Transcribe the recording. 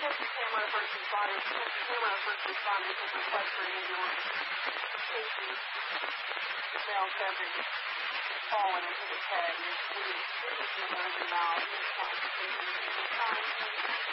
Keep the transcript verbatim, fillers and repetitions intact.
Texas Camera first responders, Texas Camera first responders have request for an ambulance. Casey Bell's have been fallen into his head. He's bleeding, bleeding from the nose and mouth. He's trying to